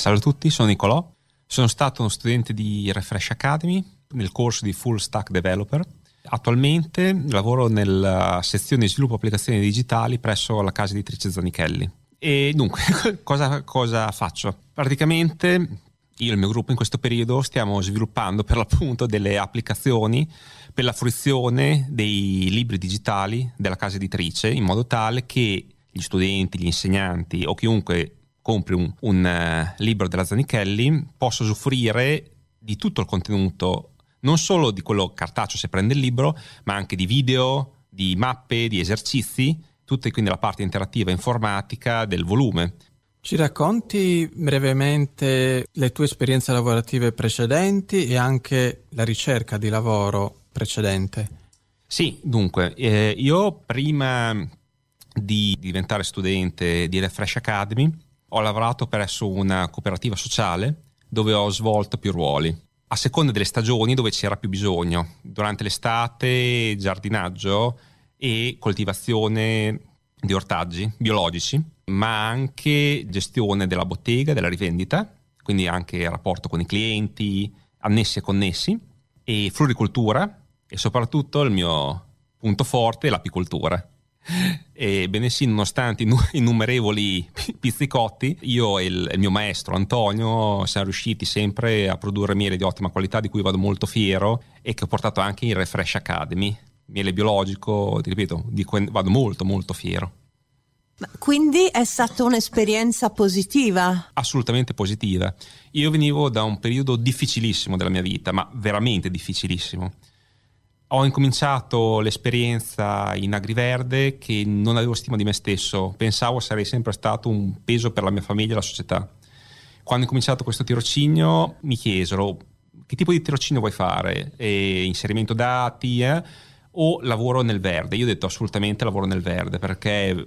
Salve a tutti, sono Nicolò. Sono stato uno studente di Refresh Academy nel corso di Full Stack Developer. Attualmente lavoro nella sezione sviluppo applicazioni digitali presso la casa editrice Zanichelli. E dunque, cosa faccio? Praticamente io e il mio gruppo in questo periodo stiamo sviluppando per l'appunto delle applicazioni per la fruizione dei libri digitali della casa editrice, in modo tale che gli studenti, gli insegnanti o chiunque compri un libro della Zanichelli possa usufruire di tutto il contenuto, non solo di quello cartaceo se prende il libro, ma anche di video, di mappe, di esercizi, tutte quindi la parte interattiva informatica del volume. Ci racconti brevemente le tue esperienze lavorative precedenti e anche la ricerca di lavoro precedente? Sì, dunque, io prima di diventare studente di Refresh Academy ho lavorato presso una cooperativa sociale dove ho svolto più ruoli, a seconda delle stagioni dove c'era più bisogno. Durante l'estate giardinaggio e coltivazione di ortaggi biologici, ma anche gestione della bottega, della rivendita, quindi anche rapporto con i clienti, annessi e connessi, e floricoltura, e soprattutto il mio punto forte è l'apicoltura. Ebbene sì, nonostante innumerevoli pizzicotti, io e il mio maestro Antonio siamo riusciti sempre a produrre miele di ottima qualità, di cui vado molto fiero e che ho portato anche in Refresh Academy. Miele biologico, ti ripeto, di cui vado molto molto fiero. Quindi è stata un'esperienza positiva? Assolutamente positiva. Io venivo da un periodo difficilissimo della mia vita, ma veramente difficilissimo. Ho incominciato l'esperienza in Agriverde che non avevo stima di me stesso, pensavo sarei sempre stato un peso per la mia famiglia e la società. Quando ho incominciato questo tirocinio mi chiesero: che tipo di tirocinio vuoi fare? Inserimento dati o lavoro nel verde? Io ho detto assolutamente lavoro nel verde, perché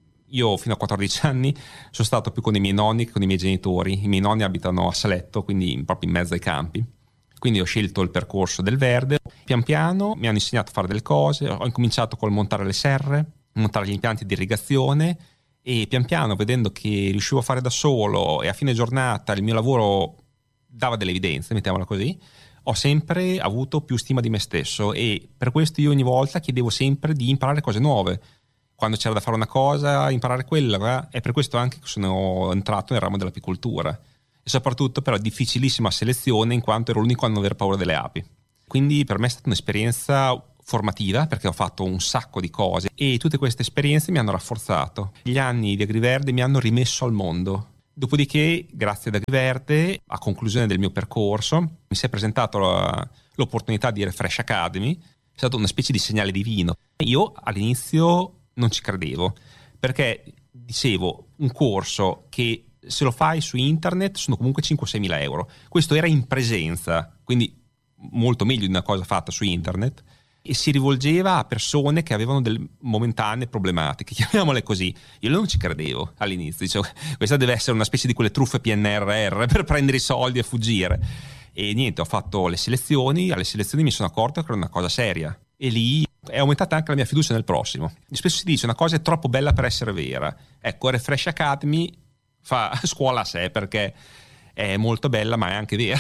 io fino a 14 anni sono stato più con i miei nonni che con i miei genitori. I miei nonni abitano a Saletto, quindi proprio in mezzo ai campi. Quindi ho scelto il percorso del verde. Pian piano mi hanno insegnato a fare delle cose, ho incominciato col montare le serre, montare gli impianti di irrigazione, e pian piano, vedendo che riuscivo a fare da solo e a fine giornata il mio lavoro dava delle evidenze, mettiamola così, ho sempre avuto più stima di me stesso, e per questo io ogni volta chiedevo sempre di imparare cose nuove. Quando c'era da fare una cosa, imparare quella, e per questo anche sono entrato nel ramo dell'apicoltura. E soprattutto però difficilissima selezione, in quanto ero l'unico a non aver paura delle api. Quindi per me è stata un'esperienza formativa, perché ho fatto un sacco di cose e tutte queste esperienze mi hanno rafforzato. Gli anni di Agriverde mi hanno rimesso al mondo. Dopodiché, grazie ad Agriverde, a conclusione del mio percorso, mi si è presentato l'opportunità di Refresh Academy. È stato una specie di segnale divino. Io all'inizio non ci credevo, perché dicevo, un corso che se lo fai su internet sono comunque 5-6 mila euro. Questo era in presenza, quindi molto meglio di una cosa fatta su internet, e si rivolgeva a persone che avevano delle momentanee problematiche, chiamiamole così. Io non ci credevo all'inizio, dicevo questa deve essere una specie di quelle truffe PNRR per prendere i soldi e fuggire. E niente, ho fatto le selezioni, alle selezioni mi sono accorto che era una cosa seria, e lì è aumentata anche la mia fiducia nel prossimo. Spesso si dice una cosa è troppo bella per essere vera. Ecco, Refresh Academy fa scuola a sé, perché è molto bella ma è anche vera.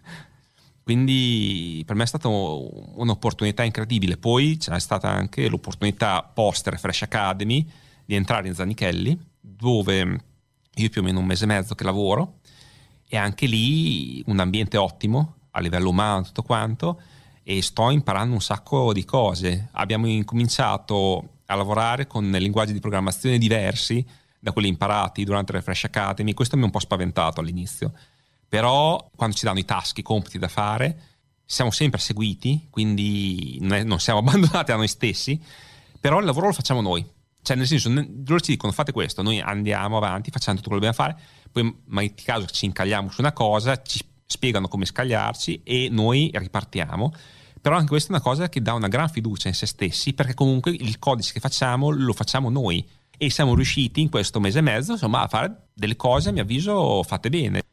Quindi per me è stata un'opportunità incredibile. Poi c'è stata anche l'opportunità post Refresh Academy di entrare in Zanichelli, dove io più o meno un mese e mezzo che lavoro, e anche lì un ambiente ottimo a livello umano, tutto quanto, e sto imparando un sacco di cose. Abbiamo incominciato a lavorare con linguaggi di programmazione diversi da quelli imparati durante Refresh Academy. Questo mi ha un po' spaventato all'inizio, però quando ci danno i task, i compiti da fare, siamo sempre seguiti, quindi non siamo abbandonati a noi stessi, però il lavoro lo facciamo noi. Cioè, nel senso, loro ci dicono fate questo, noi andiamo avanti, facciamo tutto quello che dobbiamo fare, poi metti caso ci incagliamo su una cosa, ci spiegano come scagliarci e noi ripartiamo. Però anche questa è una cosa che dà una gran fiducia in se stessi, perché comunque il codice che facciamo lo facciamo noi, e siamo riusciti in questo mese e mezzo, insomma, a fare delle cose a mio avviso fatte bene.